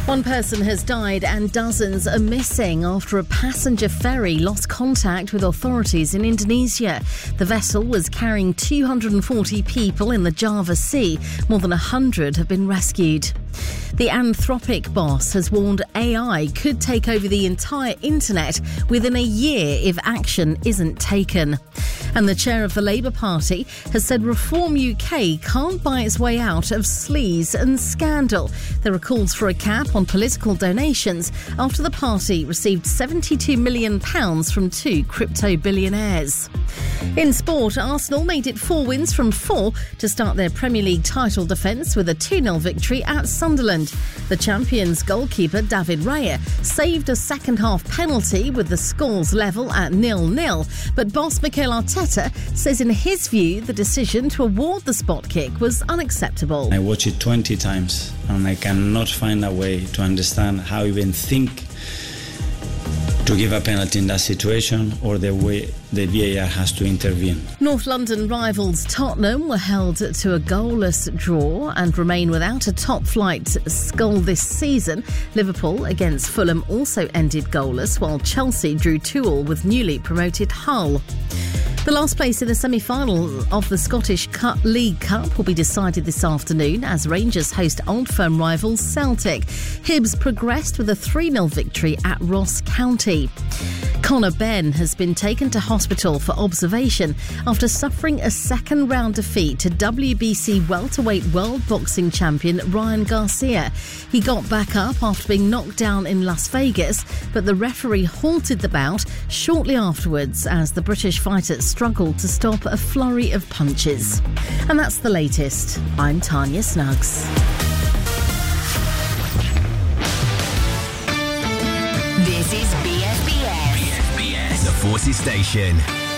One person has died and dozens are missing after a passenger ferry lost contact with authorities in Indonesia. The vessel was carrying 240 people in the Java Sea. More than 100 have been rescued. The Anthropic boss has warned AI could take over the entire internet within a year if action isn't taken. And the chair of the Labour Party has said Reform UK can't buy its way out of sleaze and scandal. There are calls for a cap on political donations after the party received £72 million from two crypto billionaires. In sport, Arsenal made it 4 wins from 4 to start their Premier League title defence with a 2-0 victory at Sunderland. The champions' goalkeeper David Raya saved a second-half penalty with the scores level at 0-0, but boss Mikel Arteta says in his view the decision to award the spot kick was unacceptable. I watched it 20 times and I cannot find a way to understand how even think to give a penalty in that situation or the way the VAR has to intervene. North London rivals Tottenham were held to a goalless draw and remain without a top-flight goal this season. Liverpool against Fulham also ended goalless, while Chelsea drew 2-2 with newly promoted Hull. The last place in the semi-final of the Scottish League Cup will be decided this afternoon as Rangers host Old Firm rivals Celtic. Hibs progressed with a 3-0 victory at Ross County. Conor Benn has been taken to hospital for observation after suffering a second-round defeat to WBC welterweight world boxing champion Ryan Garcia. He got back up after being knocked down in Las Vegas, but the referee halted the bout shortly afterwards as the British fighter struggled to stop a flurry of punches. And that's the latest. I'm Tanya Snuggs. This is BSBS. The Forces Station.